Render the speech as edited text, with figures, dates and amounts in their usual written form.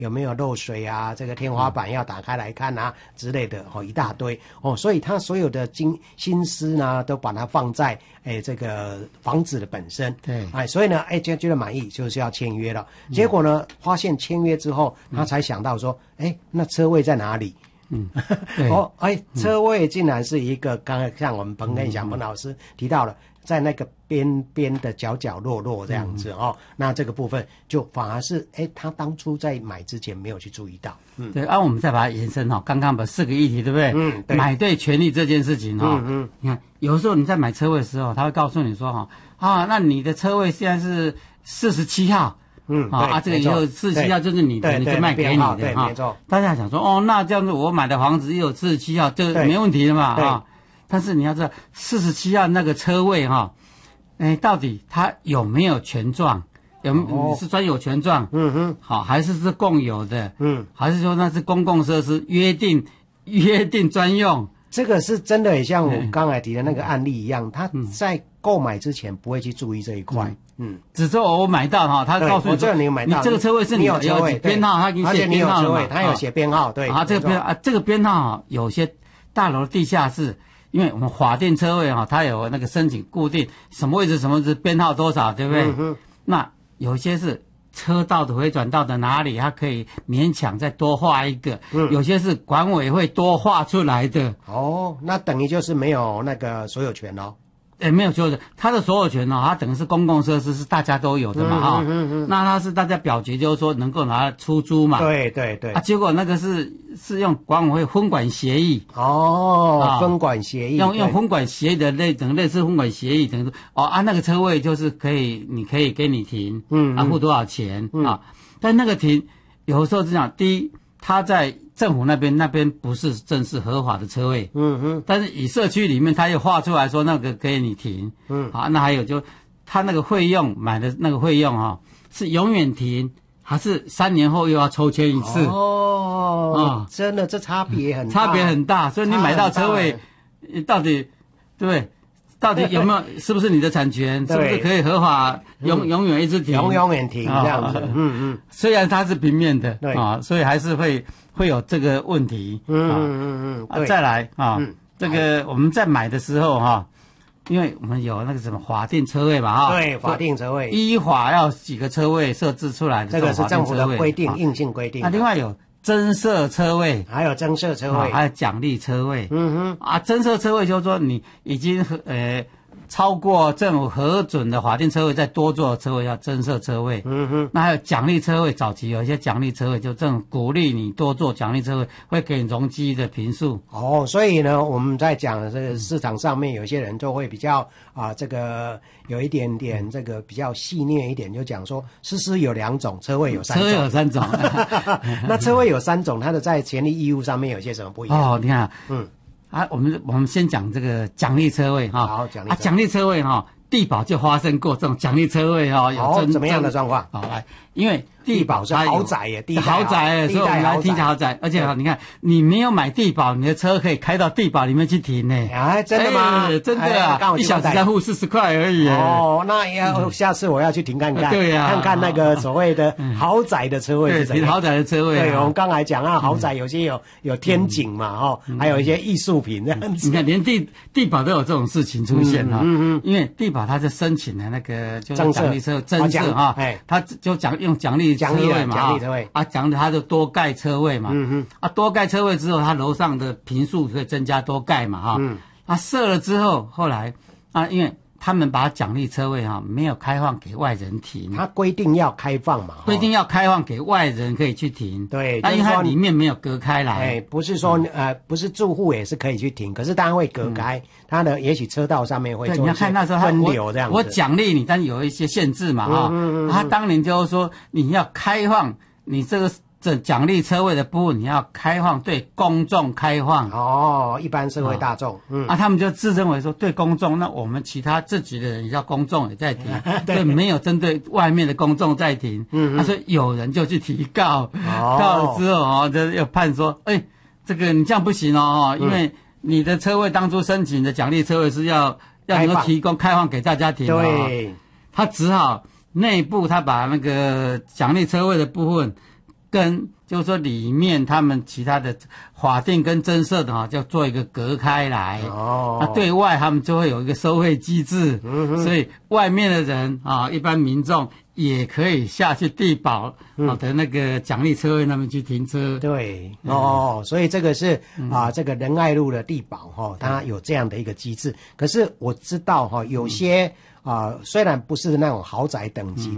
有没有漏水啊，这个天花板要打开来看啊之类的一大堆所以他所有的心思呢都把它放在这个房子的本身。 对， 所以呢觉得满意就是要签约了。结果呢发现签约之后他才想到说那车位在哪里？车位竟然是一个刚才像我们彭根祥彭老师提到了，在那个边边的角角落落这样子那这个部分就反而是他当初在买之前没有去注意到。 对，我们再把它延伸刚刚把4个议题对不对？对，买对权利这件事情你看有时候你在买车位的时候，他会告诉你说那你的车位现在是47号。这个以后47号就是你的，你就卖给你的对，没错。 大家想说那这样子我买的房子也有47号，就没问题了嘛但是你要知道47号那个车位到底它有没有权状？你是专有权状？还是共有的？还是说那是公共设施约定专用？ 这个是真的，也像我刚才提的那个案例一样，他在购买之前不会去注意这一块。 只是我买到他告诉你说，你这个车位是你有车位编号，他给你写编号了嘛？ 他有写编号，对。 这个编号有些大楼地下室，因为我们法定车位它有那个申请固定什么位置什么位置编号多少，对不对？那有些是车道的回转道的哪里，它可以勉强再多画一个。有些是管委会多画出来的。 那等于就是没有那个所有权咯。 没有所有的，他的所有权它等于是公共设施，是大家都有的嘛那他是大家表决就是说能够拿来出租嘛。对结果那个是用管委会分管协议分管协议用分管协议的类似分管协议，等于说那个车位就是你可以给你停付多少钱但那个停有时候是这样，第一他在政府那边不是正式合法的车位但是以社区里面他又画出来说那个给你停那还有就他那个费用买的那个费用是永远停还是3年后又要抽签一次真的这差别很大，所以你买到车位到底对不对？到底有没有是不是你的产权？是不是可以合法永远一直停？ 永远停这样子。 虽然它是平面的所以还是会有这个问题。再来这个我们在买的时候因为我们有那个什么法定车位嘛对，法定车位依法要几个车位设置出来的， 这个是政府的规定，硬性规定。 那另外有增设车位， 还有增设车位， 还有奖励车位。增设车位就是说你已经超过政府核准的法定车位，再多做车位要增设车位。那还有奖励车位，早期有一些奖励车位，就政府鼓励你多做奖励车位，会给你容积的坪数。 所以呢，我们在讲这个市场上面，有些人就会比较这个有一点点这个比较细腻一点，就讲说，有2种，车位有3种。 车位有3种。 那车位有3种，它的在权利义务上面有些什么不一样？ 你看，我们先讲这个奖励车位好， 奖励车位地保就发生过这种奖励车位有怎么样的状况？ 来，因为地保是豪宅耶， 豪宅，所以我们来听一下豪宅。而且你看，你没有买地保，你的车可以开到地保里面去停呢。 真的吗？ 真的1小时才付40块而已。 那下次我要去停看看。 对看看那个所谓的豪宅的车位是怎样。 豪宅的车位。 对，我们刚才讲豪宅有些有天井嘛，还有一些艺术品这样子。 你看，连地保都有这种事情出现因为地保它是申请的那个就是奖励车增设他就用奖励车位嘛， 奖励车位他就多盖车位嘛，多盖车位之后，他楼上的坪数可以增加多盖嘛，设了之后，后来因为他们把奖励车位没有开放给外人停， 他规定要开放嘛， 规定要开放给外人可以去停， 对， 因为它里面没有隔开来， 不是说不是住户也是可以去停，可是当然会隔开，它的也许车道上面会做一些分流这样子。 我奖励你，但是有一些限制嘛他当年就是说你要开放你这奖励车位的部分，你要开放对公众开放一般社会大众他们就自认为说对公众，那我们其他自己的人也叫公众也在停对，没有针对外面的公众在停所以有人就去提告告了之后就又判说这个你这样不行因为你的车位当初申请的奖励车位是要能够提供开放给大家停对， 他只好内部他把那个奖励车位的部分跟就是说里面他们其他的法定跟增设的就做一个隔开来。对外他们就会有一个收费机制，所以外面的人一般民众也可以下去地保的那个奖励车位那边去停车。 对，所以这个是这个仁爱路的地保它有这样的一个机制。可是我知道有些虽然不是那种豪宅等级